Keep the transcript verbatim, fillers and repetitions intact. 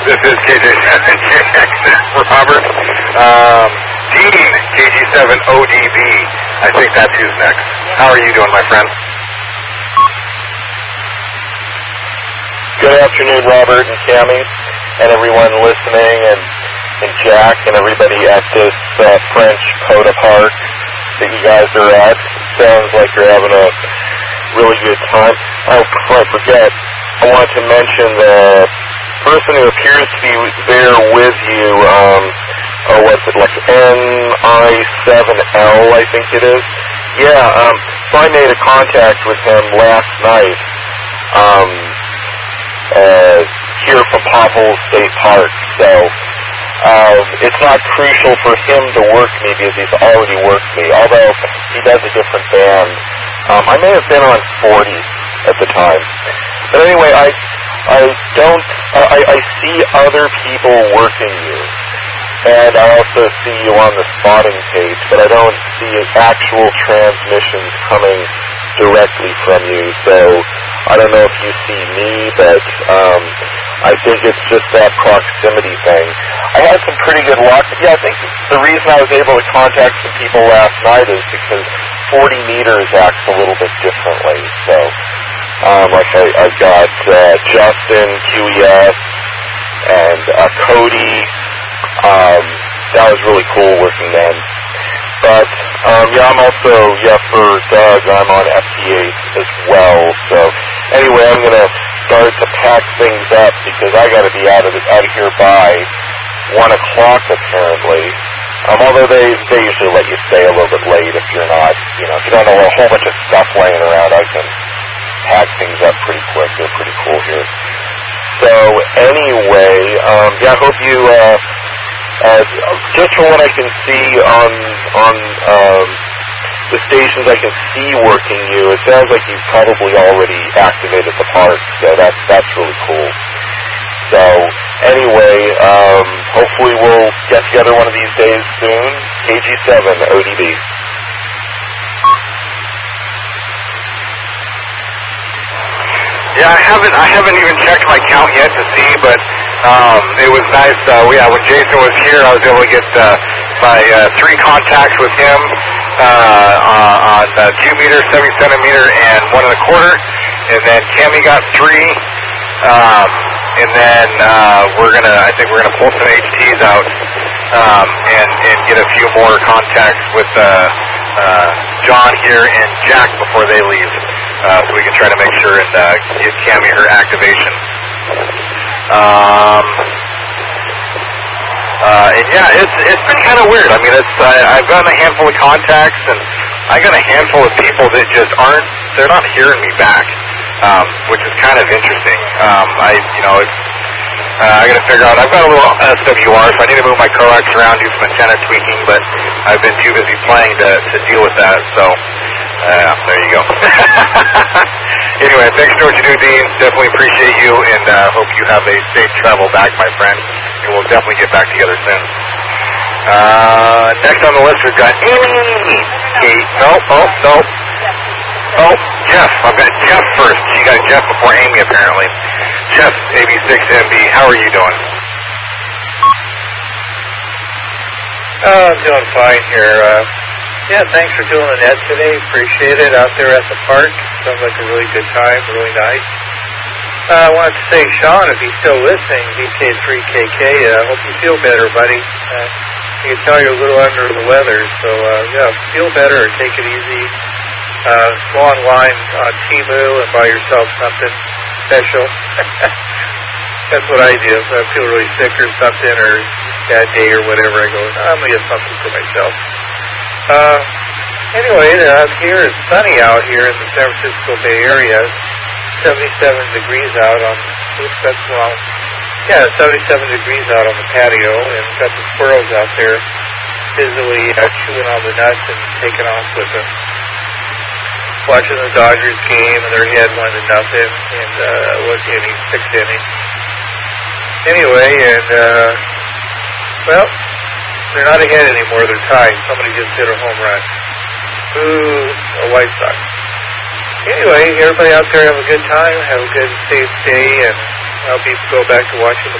This is K J seven J X Robert. Um, Dean, K G seven O D B. I think that's who's next. How are you doing, my friend? Good afternoon, Robert and Cammy, and everyone listening, and, and Jack, and everybody at this uh, French Coda Park that you guys are at. Sounds like you're having a really good time. Oh, before I forget, I want to mention the person who appears to be there with you, um, or what's it, like N I seven L, I think it is. Yeah, um, so I made a contact with him last night, um, uh, here from Popple State Park, so, um, it's not crucial for him to work me because he's already worked me, although he does a different band. Um, I may have been on forty at the time. But anyway, I I don't, I, I see other people working you, and I also see you on the spotting page, but I don't see actual transmissions coming directly from you, so I don't know if you see me, but um, I think it's just that proximity thing. I had some pretty good luck. Yeah, I think the reason I was able to contact some people last night is because forty meters acts a little bit differently, so... Um, like I, I got uh, Justin, Q E S, and uh, Cody. Um, that was really cool working then. But um, yeah, I'm also yeah for Doug. I'm on F T eight as well. So anyway, I'm gonna start to pack things up because I got to be out of it, out of here by one o'clock apparently. Um, although they they usually let you stay a little bit late if you're not, you know, if you don't know a whole bunch of stuff laying around. I can pack things up pretty quick. They're pretty cool here. So anyway, um, yeah, I hope you, uh, uh, just from what I can see on on um, the stations I can see working you, it sounds like you've probably already activated the park. So that's that's really cool. So anyway, um, hopefully we'll get together one of these days soon. K G seven O D B. Yeah, I haven't I haven't even checked my count yet to see, but um, it was nice. Uh, yeah, when Jason was here, I was able to get uh, my uh, three contacts with him uh, on uh, two meter, seventy centimeter, and one and a quarter. And then Cammy got three. Um, and then uh, we're gonna, I think we're gonna pull some H Ts out um, and and get a few more contacts with uh, uh, John here and Jack before they leave. Uh, so we can try to make sure and uh, get Cammy her activation. Um, uh, and yeah, it's it's been kind of weird. I mean, it's I, I've gotten a handful of contacts, and I got a handful of people that just aren't, they're not hearing me back, um, which is kind of interesting. Um, I, you know, it's, uh, I got to figure out. I've got a little S W R, so I need to move my coax around, do some antenna tweaking, but I've been too busy playing to to deal with that. So. Uh, there you go. Anyway, thanks for what you do, Dean. Definitely appreciate you, and uh, hope you have a safe travel back, my friend. And we'll definitely get back together soon. Uh, next on the list, we've got Amy. Kate. No, oh, no. Oh, Jeff. I've got Jeff first. You got Jeff before Amy, apparently. Jeff, A B six M B. How are you doing? Oh, I'm doing fine here. Uh, Yeah, thanks for doing that today. Appreciate it out there at the park. Sounds like a really good time, really nice. Uh, I wanted to say, Sean, if he's still listening, V K three K K, I uh, hope you feel better, buddy. Uh, I can tell you're a little under the weather, so uh, yeah, feel better. Take it easy. Uh, go online on Temu and buy yourself something special. That's what I do. If I feel really sick or something, or bad day or whatever, I go, I'm going to get something for myself. Uh, anyway, uh, here it's sunny out here in the San Francisco Bay Area. seventy-seven degrees out on, oops, that's wrong. Yeah, seventy-seven degrees out on the patio, and got the squirrels out there busily uh, chewing on the nuts and taking off with them. Watching the Dodgers game, and their head one to nothing, and uh, what inning, sixth inning. Anyway, and, uh, well, they're not ahead anymore. They're tied. Somebody just hit a home run. Ooh, a White Sox. Anyway, everybody out there have a good time. Have a good, safe day, and I'll be go back to watching the